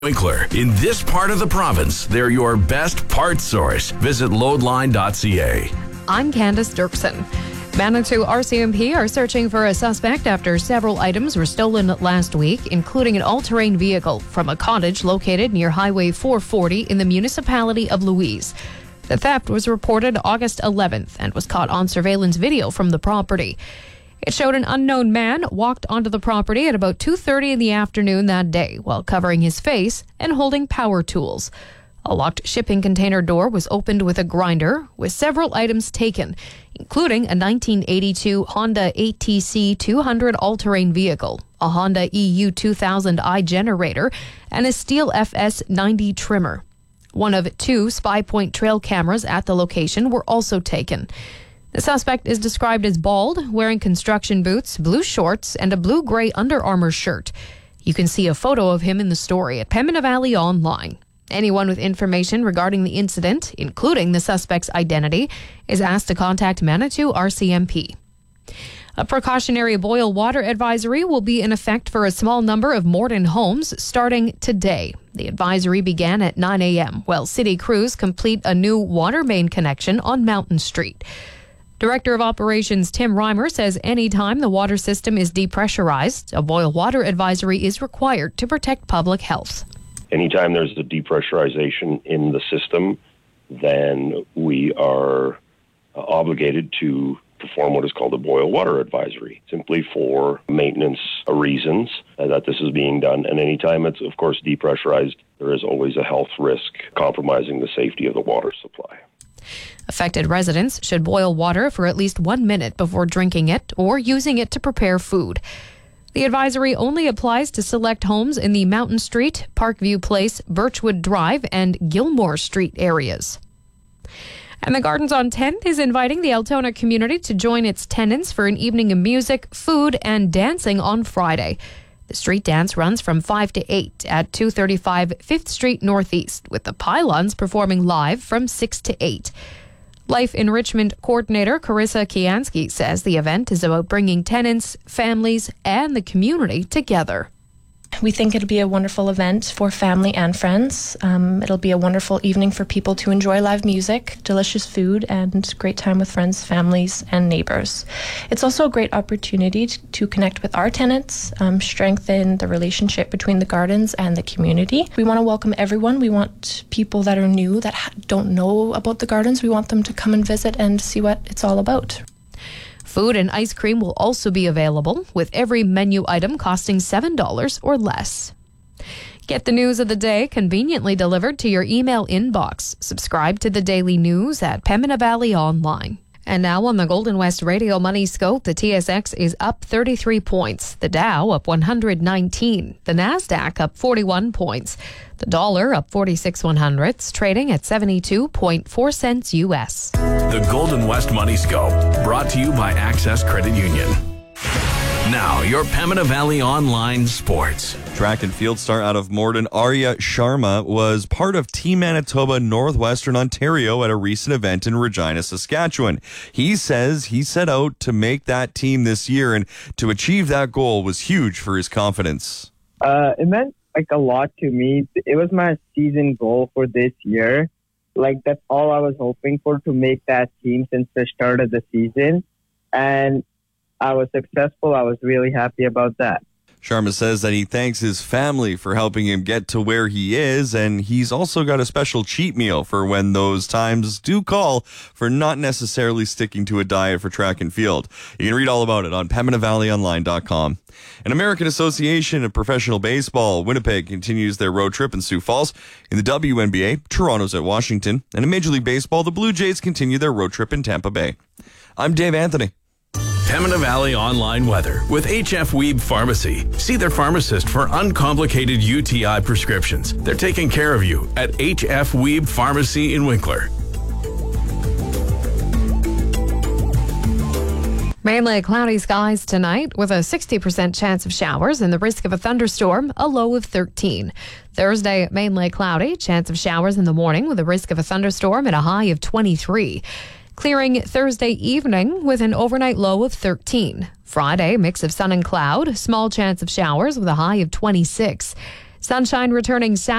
Winkler. In this part of the province, they're your best parts source. Visit loadline.ca. I'm Candace Dirksen. Manitou RCMP are searching for a suspect after several items were stolen last week, including an all-terrain vehicle from a cottage located near Highway 440 in the municipality of Louise. The theft was reported August 11th and was caught on surveillance video from the property. It showed an unknown man walked onto the property at about 2:30 in the afternoon that day while covering his face and holding power tools. A locked shipping container door was opened with a grinder, with several items taken, including a 1982 Honda ATC 200 all-terrain vehicle, a Honda EU 2000i generator, and a Steel FS 90 trimmer. One of 2 Spy Point trail cameras at the location were also taken. The suspect is described as bald, wearing construction boots, blue shorts, and a blue-gray Under Armour shirt. You can see a photo of him in the story at Pembina Valley Online. Anyone with information regarding the incident, including the suspect's identity, is asked to contact Manitou RCMP. A precautionary boil water advisory will be in effect for a small number of Morden homes starting today. The advisory began at 9 a.m. while city crews complete a new water main connection on Mountain Street. Director of Operations Tim Reimer says anytime the water system is depressurized, a boil water advisory is required to protect public health. Anytime there's a depressurization in the system, then we are obligated to perform what is called a boil water advisory, simply for maintenance reasons that this is being done. And anytime it's, of course, depressurized, there is always a health risk compromising the safety of the water supply. Affected residents should boil water for at least 1 minute before drinking it or using it to prepare food. The advisory only applies to select homes in the Mountain Street, Parkview Place, Birchwood Drive, and Gilmore Street areas. And the Gardens on 10th is inviting the Altona community to join its tenants for an evening of music, food, and dancing on Friday. The street dance runs from 5 to 8 at 235 5th Street Northeast, with the Pylons performing live from 6 to 8. Life Enrichment Coordinator Carissa Kiansky says the event is about bringing tenants, families, and the community together. We think it'll be a wonderful event for family and friends. It'll be a wonderful evening for people to enjoy live music, delicious food, and great time with friends, families, and neighbors. It's also a great opportunity to connect with our tenants, strengthen the relationship between the Gardens and the community. We want to welcome everyone. We want people that are new, that don't know about the Gardens. We want them to come and visit and see what it's all about. Food and ice cream will also be available, with every menu item costing $7 or less. Get the news of the day conveniently delivered to your email inbox. Subscribe to the daily news at Pembina Valley Online. And now on the Golden West Radio Money Scope, the TSX is up 33 points. The Dow up 119. The NASDAQ up 41 points. The dollar up 46/100ths, trading at 72.4 cents U.S. The Golden West Money Scope, brought to you by Access Credit Union. Now, your Pembina Valley Online Sports. Track and field star out of Morden, Arya Sharma, was part of Team Manitoba Northwestern Ontario at a recent event in Regina, Saskatchewan. He says he set out to make that team this year, and to achieve that goal was huge for his confidence. It meant a lot to me. It was my season goal for this year. That's all I was hoping for, to make that team since the start of the season. And I was successful. I was really happy about that. Sharma says that he thanks his family for helping him get to where he is, and he's also got a special cheat meal for when those times do call for not necessarily sticking to a diet for track and field. You can read all about it on PembinaValleyOnline.com. An American Association of Professional Baseball, Winnipeg continues their road trip in Sioux Falls. In the WNBA, Toronto's at Washington. And in Major League Baseball, the Blue Jays continue their road trip in Tampa Bay. I'm Dave Anthony. Pembina Valley Online Weather with HF Weeb Pharmacy. See their pharmacist for uncomplicated UTI prescriptions. They're taking care of you at HF Weeb Pharmacy in Winkler. Mainly cloudy skies tonight with a 60% chance of showers and the risk of a thunderstorm, a low of 13. Thursday, mainly cloudy, chance of showers in the morning with a risk of a thunderstorm at a high of 23. Clearing Thursday evening with an overnight low of 13. Friday, mix of sun and cloud, small chance of showers with a high of 26. Sunshine returning Saturday.